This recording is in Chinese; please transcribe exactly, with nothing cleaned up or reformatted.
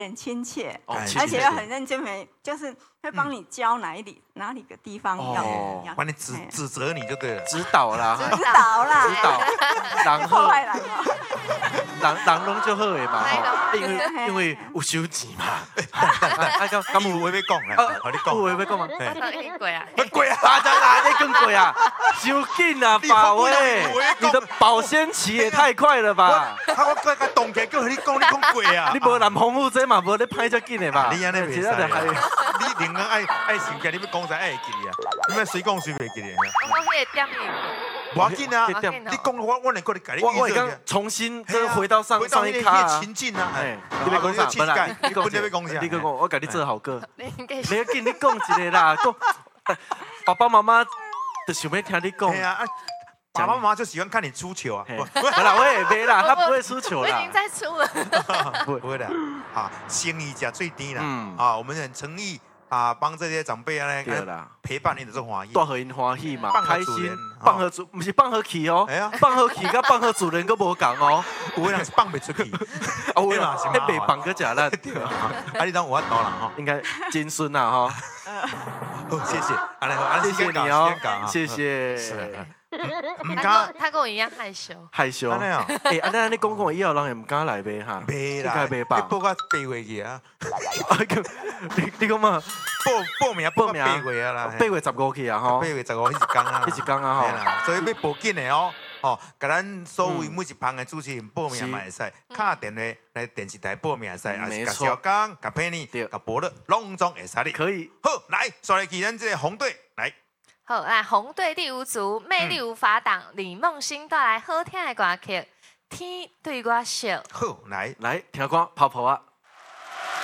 很亲切， 哦而且又很认真，没就是会帮你教哪里哪里个地方要哦要， 帮你指指责你就对了。 指导啦，哈指导啦， 指导，然后破坏人嘛， 人人拢就好的嘛，吼因为因为有收钱嘛。啊，咁咁有有话要讲啦，和你讲。 有话要讲嘛？ 你鬼啊！ 很贵啊！ 大家哪里更贵啊？收紧啊，法威！你的保鲜期也太快了吧？ 我我个动起，叫你讲，你讲贵啊！ 你无南风户这嘛，无咧拍遮紧的吧？ 你安尼袂使其他的还有啊！你另外爱爱想起来，你要讲啥爱会记哩啊？你莫随讲随袂记哩。 我讲迄个点伊无要紧啊！ 那个你讲我我能够你改你我我预测。 刚重新就是回到上回到那个上一卡啊。 情境啊！ 哎， 哎， 你要讲啥？ 情感， 你讲你本来要讲啥？ 你讲我，我甲你做好歌。 你应该你要紧，你讲一个啦，讲爸爸妈妈就想要听你讲。 对啊，爸爸妈妈就喜欢看你出糗啊！ 没啦，我也没啦，他不会出糗啦我已经。在出了。 不不会的啊，心意价最低啦。 嗯啊，我们很诚意啊，帮这些长辈啊对啦， 陪伴你的这欢喜。 大互因欢喜嘛， 放和开心主人。 放和主，不是放和气哦哎呀， 放和气甲放和主人佫无共哦。 有的人是放不出去， 啊，有啦， 是迄袂放佫食咱。 啊，你当有法度啦哈。 应该金孙啊哈， 好，谢谢，安尼好，安谢尼谢你哦，谢谢。 谢。 唔他跟我他跟我一样害羞。 害羞。 安尼啊， 诶，安尼安尼讲讲，以后人也唔敢来买哈。 袂啦， 应该袂吧你报到八月去啊， 你你讲嘛？ 报报名报到报名八月啊啦， 八月十五去啊吼八，月十五迄一天啊， 迄一天啊吼嘿啦，所以要报紧的哦。哦，甲咱所有每一旁的主持人报名嘛会使，打电话来电视台报名会使，还是甲没错小刚、甲佩妮、 对甲伯乐，拢总会使哩。 可以。 好，来，刷来去咱这个红队来。 好，来红队第五组，魅力无法挡，李梦欣带来好听的歌曲《天对我笑》。 好，来， 来听歌，泡泡啊。